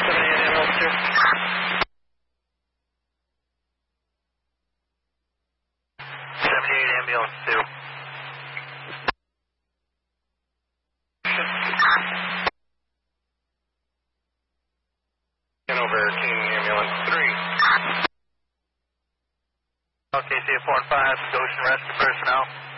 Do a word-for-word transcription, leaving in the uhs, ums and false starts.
seventy-eight ambulance two. seventy-eight ambulance two. Hanover King ambulance three. Okay, C F four and five, Goshen Rescue personnel.